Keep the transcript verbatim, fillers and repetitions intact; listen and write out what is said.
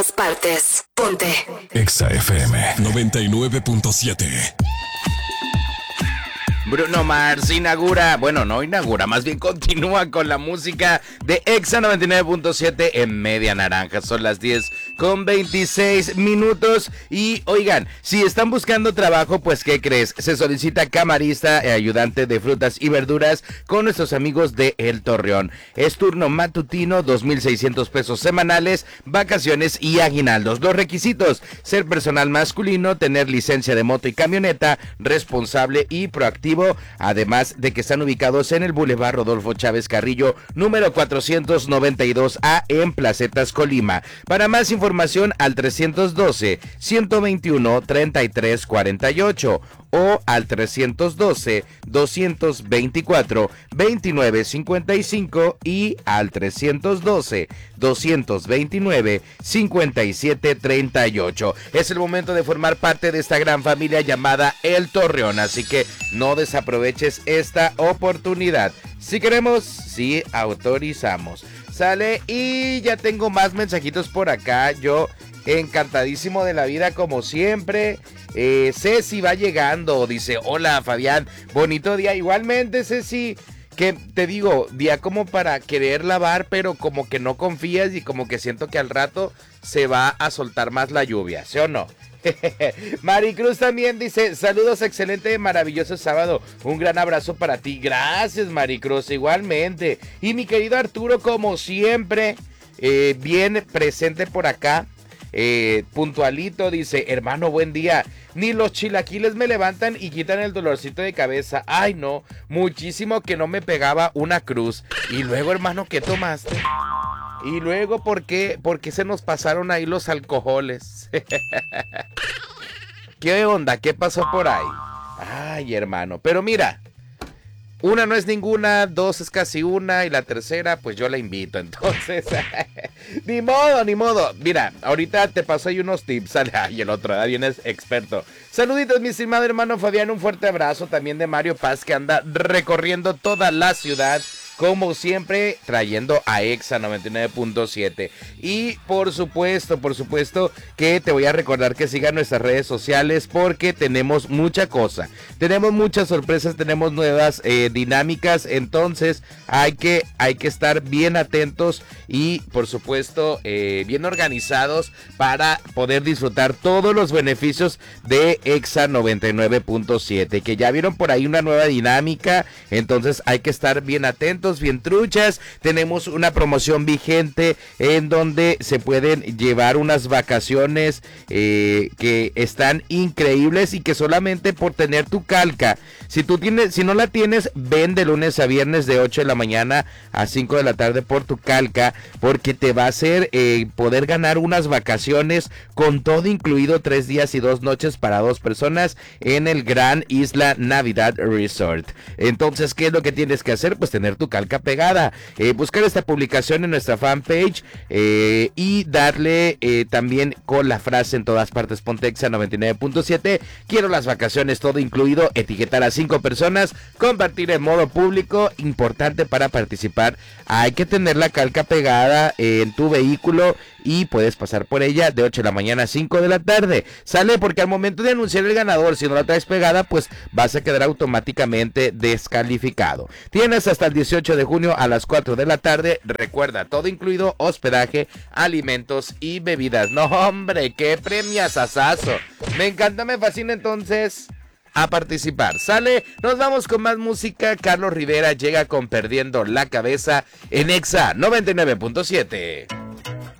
todas partes. Ponte Exa F M noventa y nueve punto siete. Bruno Mars inaugura, bueno, no inaugura, más bien continúa con la música de Exa noventa y nueve punto siete en Media Naranja. Son las diez con veintiséis minutos y oigan, si están buscando trabajo, pues ¿qué crees? Se solicita camarista e ayudante de frutas y verduras con nuestros amigos de El Torreón. Es turno matutino, dos mil seiscientos pesos semanales, vacaciones y aguinaldos. Los requisitos: ser personal masculino, tener licencia de moto y camioneta, responsable y proactivo. Además de que están ubicados en el Boulevard Rodolfo Chávez Carrillo, número cuatrocientos noventa y dos A en Placetas, Colima. Para más información al trescientos doce, ciento veintiuno, treinta y tres cuarenta y ocho o al trescientos doce, doscientos veinticuatro, veintinueve cincuenta y cinco y al trescientos doce, doscientos veintinueve, cincuenta y siete treinta y ocho. Es el momento de formar parte de esta gran familia llamada El Torreón, así que no desaproveches esta oportunidad. Si queremos, si autorizamos. Sale, y ya tengo más mensajitos por acá. Yo encantadísimo de la vida como siempre. eh, Ceci va llegando, dice: hola Fabián, bonito día. Igualmente, Ceci, que te digo, día como para querer lavar, pero como que no confías y como que siento que al rato se va a soltar más la lluvia, ¿sí o no? Maricruz también dice: saludos, excelente, maravilloso sábado, un gran abrazo para ti. Gracias, Maricruz, igualmente. Y mi querido Arturo, como siempre, eh, bien presente por acá, eh, puntualito, dice: hermano, buen día. Ni los chilaquiles me levantan y quitan el dolorcito de cabeza. Ay, no, muchísimo que no me pegaba una cruz. Y luego, hermano, ¿qué tomaste? Y luego, ¿por qué? ¿Por qué se nos pasaron ahí los alcoholes? ¿Qué onda? ¿Qué pasó por ahí? Ay, hermano, pero mira, una no es ninguna, dos es casi una, y la tercera, pues yo la invito, entonces, ni modo, ni modo. Mira, ahorita te paso ahí unos tips, y el otro, ¿verdad? Vienes experto. Saluditos, mi estimado hermano Fabián, un fuerte abrazo también de Mario Paz, que anda recorriendo toda la ciudad, como siempre, trayendo a Exa noventa y nueve punto siete. Y por supuesto, por supuesto que te voy a recordar que sigan nuestras redes sociales, porque tenemos mucha cosa. Tenemos muchas sorpresas, tenemos nuevas eh, dinámicas, entonces hay que, hay que estar bien atentos y por supuesto eh, bien organizados para poder disfrutar todos los beneficios de Exa noventa y nueve punto siete. Que ya vieron por ahí una nueva dinámica, entonces hay que estar bien atentos, bien truchas. Tenemos una promoción vigente en donde se pueden llevar unas vacaciones eh, que están increíbles y que solamente por tener tu calca, si tú tienes, si no la tienes, ven de lunes a viernes de ocho de la mañana a cinco de la tarde por tu calca, porque te va a hacer eh, poder ganar unas vacaciones con todo incluido, tres días y dos noches para dos personas en el Gran Isla Navidad Resort. Entonces, ¿qué es lo que tienes que hacer? Pues tener tu calca pegada, eh, buscar esta publicación en nuestra fanpage eh, y darle eh, también con la frase en todas partes: ponte Exa noventa y nueve punto siete, quiero las vacaciones, todo incluido, etiquetar a cinco personas, compartir en modo público. Importante para participar, hay que tener la calca pegada en tu vehículo y puedes pasar por ella de ocho de la mañana a cinco de la tarde. Sale, porque al momento de anunciar el ganador, si no la traes pegada, pues vas a quedar automáticamente descalificado. Tienes hasta el dieciocho de junio a las cuatro de la tarde. Recuerda, todo incluido: hospedaje, alimentos y bebidas. No, hombre, qué premiazazazo. Me encanta, me fascina, entonces a participar. Sale, nos vamos con más música. Carlos Rivera llega con Perdiendo la Cabeza en Exa noventa y nueve punto siete.